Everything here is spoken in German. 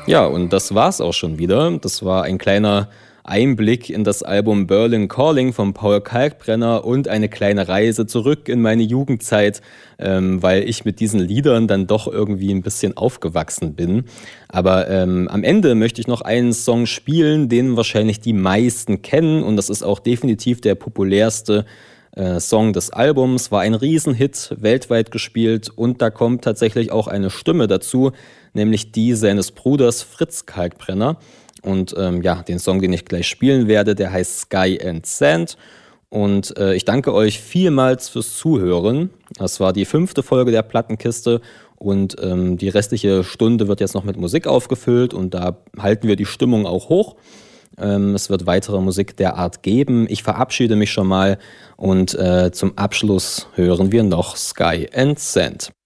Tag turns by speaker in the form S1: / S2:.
S1: Ja, und das war's auch schon wieder. Das war ein kleiner Einblick in das Album Berlin Calling von Paul Kalkbrenner und eine kleine Reise zurück in meine Jugendzeit, weil ich mit diesen Liedern dann doch irgendwie ein bisschen aufgewachsen bin. Aber am Ende möchte ich noch einen Song spielen, den wahrscheinlich die meisten kennen, und das ist auch definitiv der populärste Song des Albums, war ein Riesenhit, weltweit gespielt, und da kommt tatsächlich auch eine Stimme dazu, nämlich die seines Bruders Fritz Kalkbrenner. Und ja, den Song, den ich gleich spielen werde, der heißt Sky and Sand. Und ich danke euch vielmals fürs Zuhören. Das war die 5. Folge der Plattenkiste, und die restliche Stunde wird jetzt noch mit Musik aufgefüllt, und da halten wir die Stimmung auch hoch. Es wird weitere Musik der Art geben. Ich verabschiede mich schon mal, und zum Abschluss hören wir noch Sky and Sand.